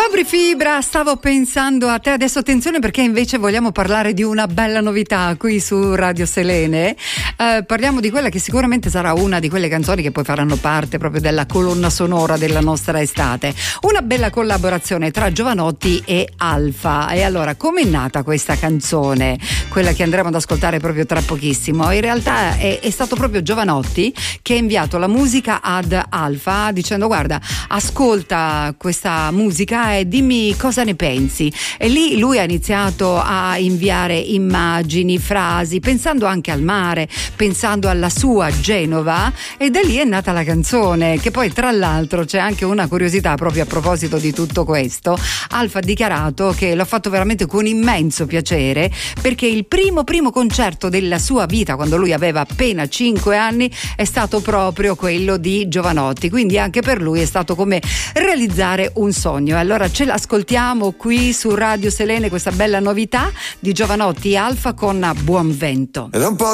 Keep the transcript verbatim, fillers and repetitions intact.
Fabri Fibra, stavo pensando a te adesso, attenzione perché invece vogliamo parlare di una bella novità qui su Radio Selene. Eh, parliamo di quella che sicuramente sarà una di quelle canzoni che poi faranno parte proprio della colonna sonora della nostra estate. Una bella collaborazione tra Jovanotti e Alfa. E allora, come è nata questa canzone? Quella che andremo ad ascoltare proprio tra pochissimo. In realtà è, è stato proprio Jovanotti che ha inviato la musica ad Alfa dicendo: guarda, ascolta questa musica e dimmi cosa ne pensi. E lì lui ha iniziato a inviare immagini, frasi, pensando anche al mare, pensando alla sua Genova, e da lì è nata la canzone, che poi tra l'altro c'è anche una curiosità proprio a proposito di tutto questo. Alfa ha dichiarato che l'ha fatto veramente con immenso piacere, perché il primo primo concerto della sua vita, quando lui aveva appena cinque anni, è stato proprio quello di Jovanotti, quindi anche per lui è stato come realizzare un sogno. Allora ce l'ascoltiamo qui su Radio Selene, questa bella novità di Jovanotti e Alfa con Buon Vento. Ed è un po'